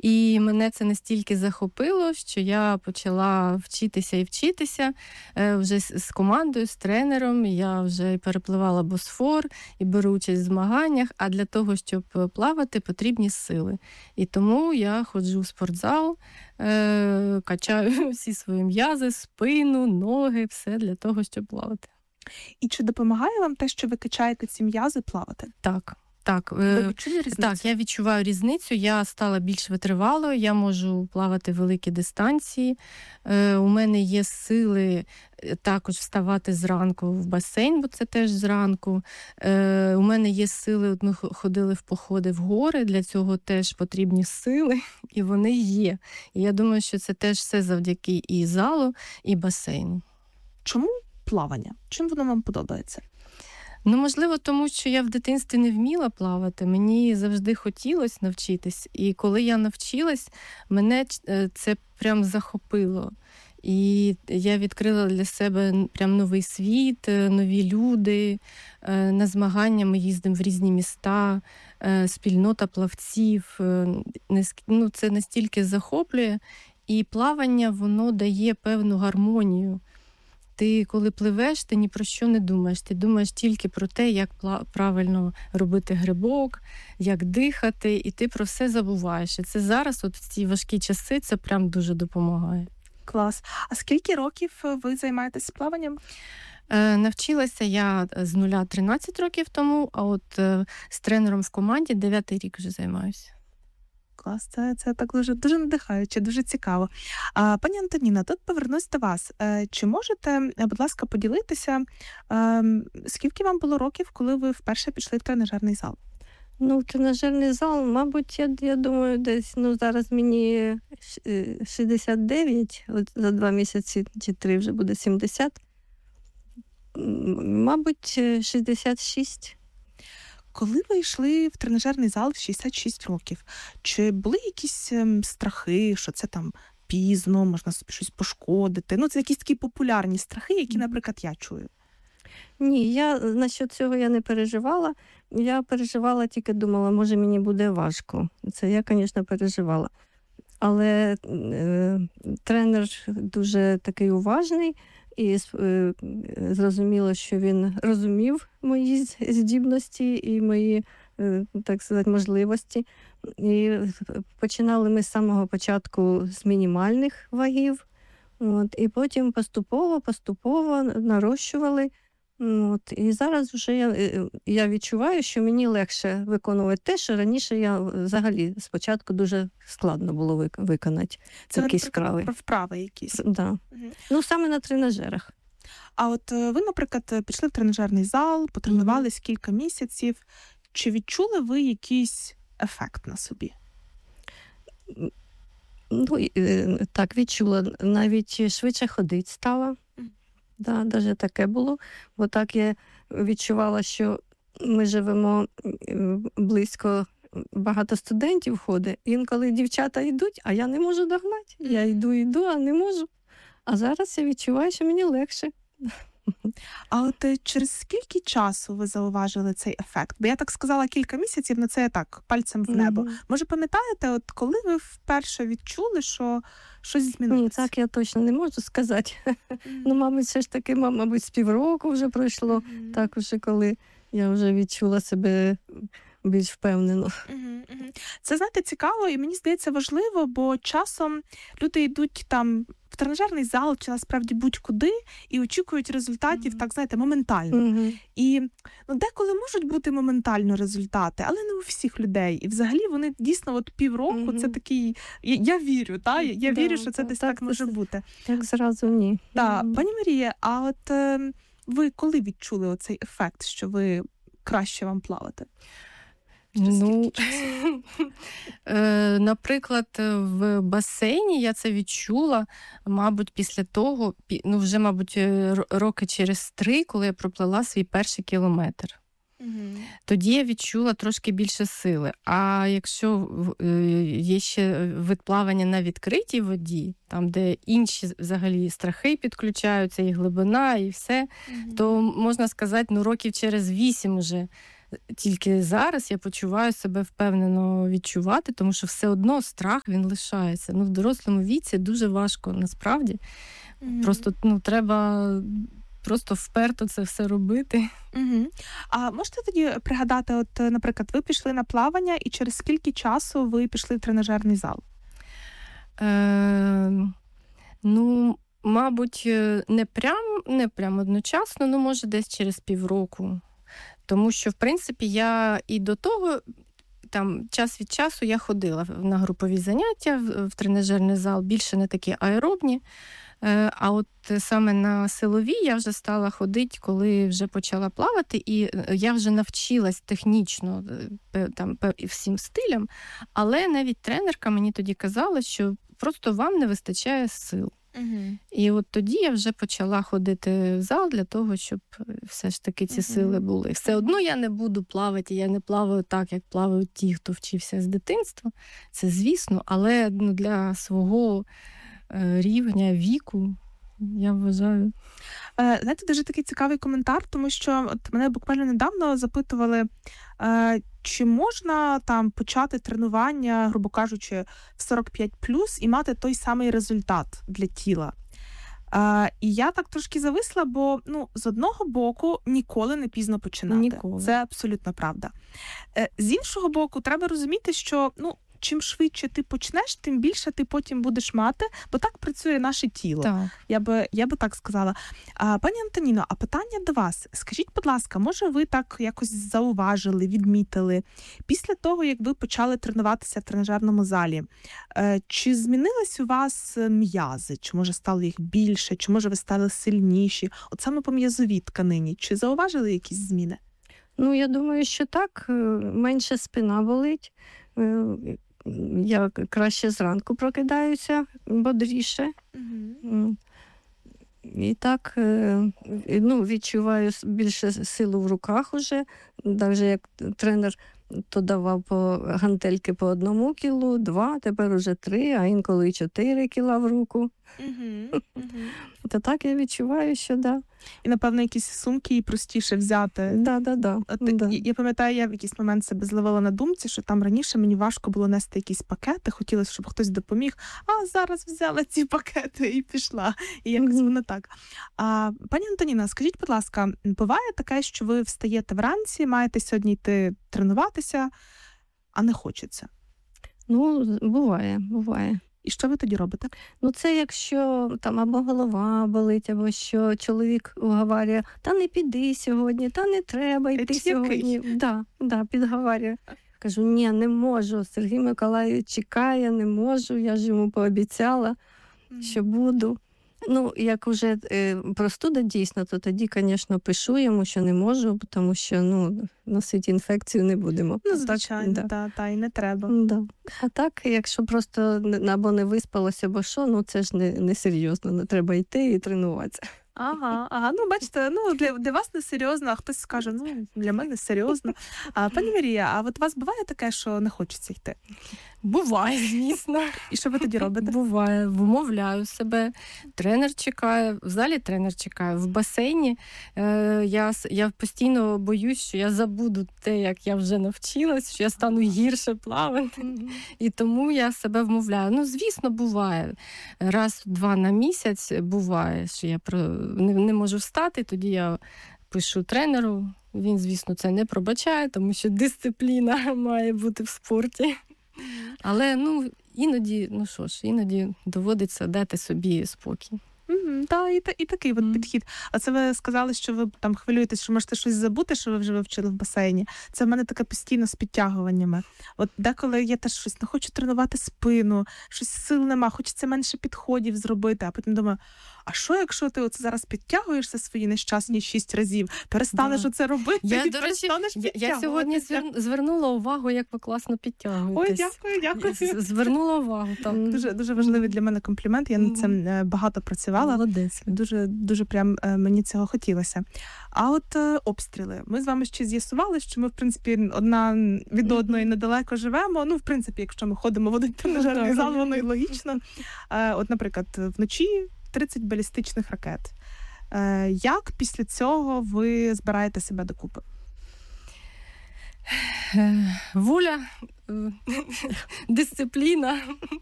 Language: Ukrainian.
І мене це настільки захопило, що я почала вчитися вже з командою, з тренером. Я вже і перепливала Босфор, і беру участь в змаганнях, а для того, щоб плавати, потрібні сили. І тому я ходжу в спортзал, качаю всі свої м'язи, спину, ноги, все для того, щоб плавати. І чи допомагає вам те, що ви качаєте ці м'язи, плавати? Так. Ви відчули різницю? Так, я відчуваю різницю, я стала більш витривалою, я можу плавати великі дистанції. У мене є сили також вставати зранку в басейн, бо це теж зранку. У мене є сили, ми ходили в походи в гори, для цього теж потрібні сили, і вони є. І я думаю, що це теж все завдяки і залу, і басейну. Чому плавання? Чим воно вам подобається? Можливо, тому що я в дитинстві не вміла плавати. Мені завжди хотілося навчитись. І коли я навчилась, мене це прям захопило. І я відкрила для себе прям новий світ, нові люди. На змагання ми їздимо в різні міста, спільнота плавців. Це настільки захоплює. І плавання, воно дає певну гармонію. Ти, коли пливеш, ти ні про що не думаєш. Ти думаєш тільки про те, як правильно робити грибок, як дихати, і ти про все забуваєш. І це зараз, от в ці важкі часи, це прям дуже допомагає. Клас. А скільки років ви займаєтесь плаванням? Навчилася я з нуля 13 років тому, а от з тренером в команді 9-й рік вже займаюся. Клас, це так дуже надихаюче, дуже цікаво. Пані Антоніно, тут повернусь до вас. Чи можете, будь ласка, поділитися, скільки вам було років, коли ви вперше пішли в тренажерний зал? В тренажерний зал, мабуть, я думаю, десь, зараз мені 69, от за 2 місяці чи 3 вже буде 70. Мабуть, 66. Коли ви йшли в тренажерний зал в 66 років, чи були якісь страхи, що це там пізно, можна собі щось пошкодити? Це якісь такі популярні страхи, які, наприклад, я чую. Ні, насчет цього я не переживала. Я переживала, тільки думала, може мені буде важко. Це я, звісно, переживала. Але тренер дуже такий уважний, і зрозуміло, що він розумів мої здібності і мої, так сказати, можливості. І починали ми з самого початку з мінімальних вагів, і потім поступово нарощували. І зараз вже я відчуваю, що мені легше виконувати те, що раніше я взагалі спочатку дуже складно було виконати. Це такі справи. Про вправи якісь. Да. Саме на тренажерах. А от ви, наприклад, пішли в тренажерний зал, потренувались кілька місяців. Чи відчули ви якийсь ефект на собі? Так, відчула. Навіть швидше ходити стала. Да, навіть таке було. Бо так я відчувала, що ми живемо близько, багато студентів ходить. Інколи дівчата йдуть, а я не можу догнати. Я йду, а не можу. А зараз я відчуваю, що мені легше. А от через скільки часу ви зауважили цей ефект? Бо я так сказала кілька місяців, це я так, пальцем в небо. Може, пам'ятаєте, от коли ви вперше відчули, що щось змінилося? Ні, так я точно не можу сказати. Мабуть, все ж таки, з півроку вже пройшло. Так уже, коли я вже відчула себе більш впевнено. Це, знаєте, цікаво і мені здається важливо, бо часом люди йдуть там в тренажерний зал чи насправді будь-куди і очікують результатів, так, знаєте, моментально. І деколи можуть бути моментально результати, але не у всіх людей. І взагалі вони дійсно от півроку, це такий, я вірю, я вірю, що це десь так може бути. Так зразу ні. Так, пані Марія, а от ви коли відчули оцей ефект, що ви краще вам плавати? Наприклад, в басейні я це відчула, мабуть, після того, вже, мабуть, роки через 3, коли я проплила свій перший кілометр. Тоді я відчула трошки більше сили. А якщо є ще вид плавання на відкритій воді, там, де інші взагалі страхи підключаються, і глибина, і все, то можна сказати, років через 8 уже тільки зараз я почуваю себе впевнено відчувати, тому що все одно страх, він лишається. В дорослому віці дуже важко, насправді. Просто треба просто вперто це все робити. А можете тоді пригадати, от, наприклад, ви пішли на плавання, і через скільки часу ви пішли в тренажерний зал? Мабуть, не прям одночасно, може десь через півроку. Тому що, в принципі, я і до того, там, час від часу я ходила на групові заняття в тренажерний зал, більше не такі аеробні. А от саме на силові я вже стала ходити, коли вже почала плавати, і я вже навчилась технічно там, всім стилям, але навіть тренерка мені тоді казала, що просто вам не вистачає сил. І от тоді я вже почала ходити в зал для того, щоб все ж таки ці сили були. Все одно я не буду плавати, я не плаваю так, як плавають ті, хто вчився з дитинства. Це звісно, але для свого рівня, віку, я вважаю. Знаєте, дуже такий цікавий коментар, тому що от мене буквально недавно запитували, чи можна там почати тренування, грубо кажучи, в 45+, і мати той самий результат для тіла. І я так трошки зависла, бо з одного боку ніколи не пізно починати. Ніколи. Це абсолютно правда. З іншого боку, треба розуміти, що чим швидше ти почнеш, тим більше ти потім будеш мати, бо так працює наше тіло. Так. Я би так сказала. Пані Антоніно, а питання до вас. Скажіть, будь ласка, може ви так якось зауважили, відмітили, після того, як ви почали тренуватися в тренажерному залі, чи змінились у вас м'язи? Чи, може, стало їх більше? Чи, може, ви стали сильніші? От саме по м'язовій тканині. Чи зауважили якісь зміни? Я думаю, що так. Менше спина болить. Я краще зранку прокидаюся, бодріше. І так, відчуваю більше силу в руках уже. Навіть як тренер то давав по гантельки по 1 кілу, 2, тепер уже 3, а інколи 4 кіла в руку. То так я відчуваю, що да. І, напевно, якісь сумки і простіше взяти. Да. Я пам'ятаю, я в якийсь момент себе зловила на думці, що там раніше мені важко було нести якісь пакети, хотілося, щоб хтось допоміг, а зараз взяла ці пакети і пішла. І якось воно так. Пані Антоніна, скажіть, будь ласка, буває таке, що ви встаєте вранці, маєте сьогодні йти тренуватися, а не хочеться? Буває. І що ви тоді робите? Це якщо там або голова болить, або що чоловік уговарює, та не піди сьогодні, та не треба йти сьогодні. Да, підговорює. Кажу, ні, не можу. Сергій Миколайович чекає, не можу, я ж йому пообіцяла, що буду. Як вже простуда дійсно, то тоді, звісно, пишу йому, що не можу, тому що носити інфекцію не будемо. Звичайно, і не треба. Да. А так, якщо просто або не виспалося, або що, це ж не серйозно, не треба йти і тренуватися. Ага, бачите, для вас не серйозно, а хтось скаже, для мене серйозно. Пані Марія, а от у вас буває таке, що не хочеться йти? Буває, звісно. І що ви тоді робите? Буває, вмовляю себе. Тренер чекає, в залі тренер чекає, в басейні. Я постійно боюсь, що я забуду те, як я вже навчилась, що я стану гірше плавати. І тому я себе вмовляю. Звісно, буває. Раз-два на місяць буває, що я не можу встати, тоді я пишу тренеру. Він, звісно, це не пробачає, тому що дисципліна має бути в спорті. Але, іноді доводиться дати собі спокій. І такий підхід. А це ви сказали, що ви там хвилюєтесь, що можете щось забути, що ви вже вивчили в басейні. Це в мене таке постійно з підтягуваннями. От деколи я теж щось не хочу тренувати спину, щось сил нема, хочеться менше підходів зробити, а потім думаю, а що, якщо ти оце зараз підтягуєшся свої нещасні 6 разів, перестанеш оце робити і перестанеш підтягуватися? Я сьогодні звернула увагу, як ви класно підтягуєтесь. Ой, дякую. Звернула увагу. Там. Дуже важливий для мене комплімент, я над цим багато працювала. Молодець. Дуже прям мені цього хотілося. А от обстріли. Ми з вами ще з'ясували, що ми, в принципі, одна від одної недалеко живемо. В принципі, якщо ми ходимо в один тренажерний зал, воно і логічно. От, наприклад, вночі 30 балістичних ракет. Як після цього ви збираєте себе докупи? Воля, дисципліна,